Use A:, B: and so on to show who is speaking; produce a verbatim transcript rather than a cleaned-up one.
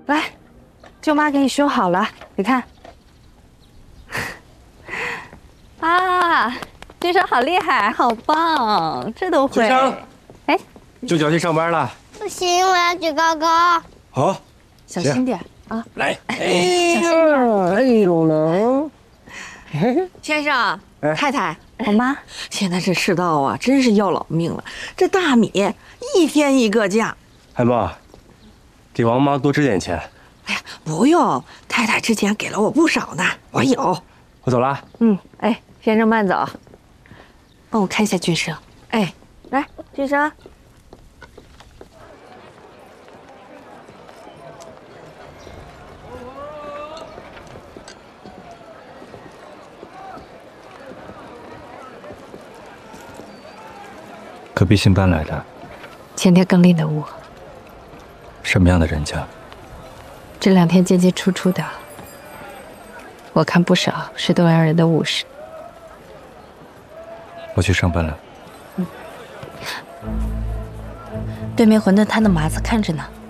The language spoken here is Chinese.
A: 来，舅妈给你修好了，你看。啊，君生好厉害，好棒，这都会。
B: 君生，
A: 哎，
B: 舅舅要去上班了。
C: 不行，我要举高高。
B: 好，
A: 小心点啊！
B: 来，
A: 哎呀，
B: 哎呦能。
D: 先生，太太，
A: 我妈，
D: 现在这世道啊，真是要老命了。这大米一天一个价。
B: 海默，给王妈多支点钱。
D: 哎呀，不用，太太之前给了我不少呢，我有。
B: 我走了。
A: 嗯，哎，先生慢走，帮我看一下君生。
D: 哎，
A: 来，君生。
E: 隔壁新搬来的，
A: 前天更另的屋，
E: 什么样的人家？
A: 这两天进进出出的，我看不少是东洋人的武士。
E: 我去上班了。
A: 对面馄饨摊的麻子看着呢。